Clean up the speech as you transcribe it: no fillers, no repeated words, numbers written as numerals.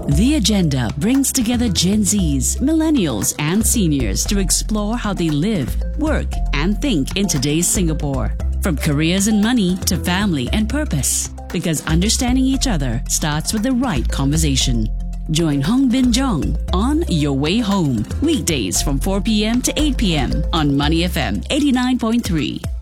The Agenda brings together Gen Zs, millennials, and seniors to explore how they live, work, and think in today's Singapore. From careers and money to family and purpose. Because understanding each other starts with the right conversation. Join Hong Bin Jong on Your Way Home, weekdays from 4 p.m. to 8 p.m. on Money FM 89.3.